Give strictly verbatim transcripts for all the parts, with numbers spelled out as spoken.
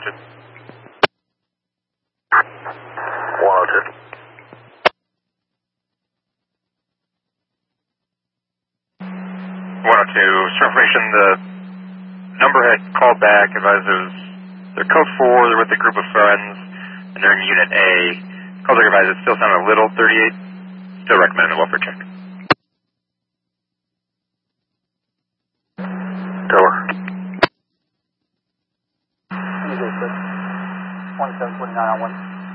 two. one oh two. one oh two, for information, the number had called back, advised it was their code four, they're with a group of friends, and they're in Unit A. Called back advised it still sounded a little thirty-eight, still recommend a welfare check. Tower. twenty-seven twenty-nine on one.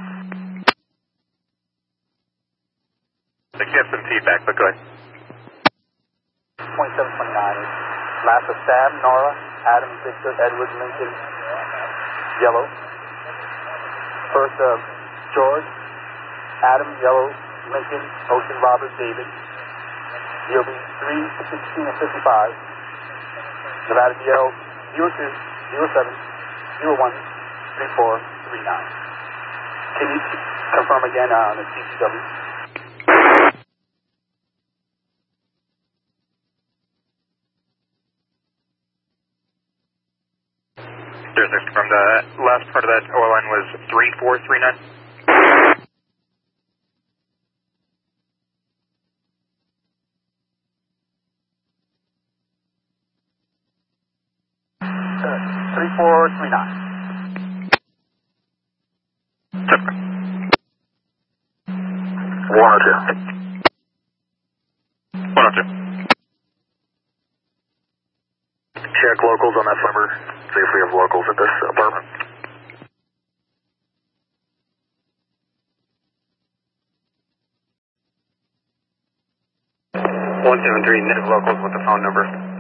I think you have some feedback, but go ahead. twenty-seven twenty-nine. Last of Sam, Nora, Adam, Victor, Edward, Lincoln, yellow. First of George, Adam, yellow, Lincoln, Ocean, Robert, David. You'll be three, sixteen, and fifty-five. Nevada D L zero two, zero seven, zero one, three four, three nine. Can you confirm again on the T C W? There's from the last part of that O L N was three four three nine. three four three nine. one oh two. one oh two. Check locals on that number. See if we have locals at this apartment. one seven three, native locals with the phone number.